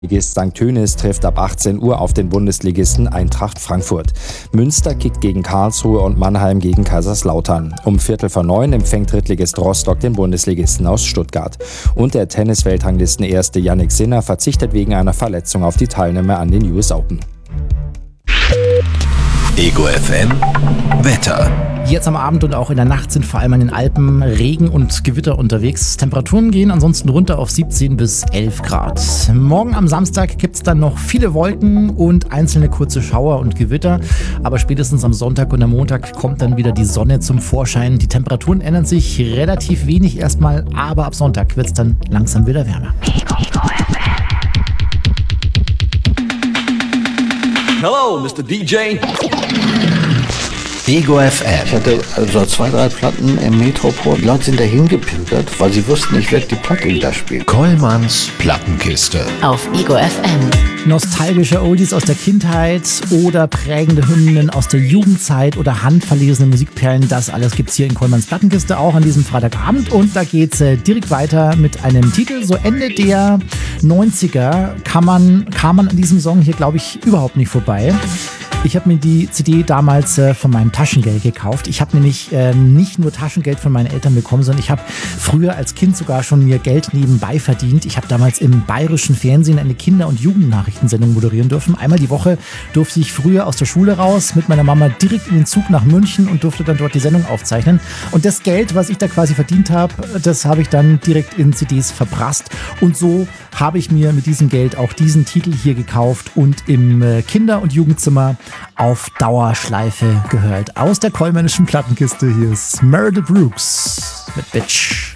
Ligist St. Tönis trifft ab 18 Uhr auf den Bundesligisten Eintracht Frankfurt. Münster kickt gegen Karlsruhe und Mannheim gegen Kaiserslautern. Um 8:45 empfängt Drittligist Rostock den Bundesligisten aus Stuttgart. Und der Tennis-Weltranglisten-Erste Jannik Sinner verzichtet wegen einer Verletzung auf die Teilnahme an den US Open. Ego FM Wetter. Jetzt am Abend und auch in der Nacht sind vor allem an den Alpen Regen und Gewitter unterwegs. Temperaturen gehen ansonsten runter auf 17 bis 11 Grad. Morgen am Samstag gibt es dann noch viele Wolken und einzelne kurze Schauer und Gewitter. Aber spätestens am Sonntag und am Montag kommt dann wieder die Sonne zum Vorschein. Die Temperaturen ändern sich relativ wenig erstmal, aber ab Sonntag wird es dann langsam wieder wärmer. Hello, Mr. DJ. Ego FM. Ich hatte also 2, 3 Platten im Metropol. Die Leute sind dahin gepimpert, weil sie wussten, ich werde die Platte da spielen. Kollmanns Plattenkiste. Auf Ego FM. Nostalgische Oldies aus der Kindheit oder prägende Hymnen aus der Jugendzeit oder handverlesene Musikperlen, das alles gibt's hier in Kollmanns Plattenkiste, auch an diesem Freitagabend. Und da geht's direkt weiter mit einem Titel. So Ende der 90er kam man an diesem Song hier, glaube ich, überhaupt nicht vorbei. Ich habe mir die CD damals von meinem Taschengeld gekauft. Ich habe nämlich nicht nur Taschengeld von meinen Eltern bekommen, sondern ich habe früher als Kind sogar schon mir Geld nebenbei verdient. Ich habe damals im bayerischen Fernsehen eine Kinder- und Jugendnachrichtensendung moderieren dürfen. Einmal die Woche durfte ich früher aus der Schule raus mit meiner Mama direkt in den Zug nach München und durfte dann dort die Sendung aufzeichnen. Und das Geld, was ich da quasi verdient habe, das habe ich dann direkt in CDs verprasst. Und so habe ich mir mit diesem Geld auch diesen Titel hier gekauft und im Kinder- und Jugendzimmer auf Dauerschleife gehört. Aus der kollmännischen Plattenkiste hier ist Meredith Brooks mit Bitch.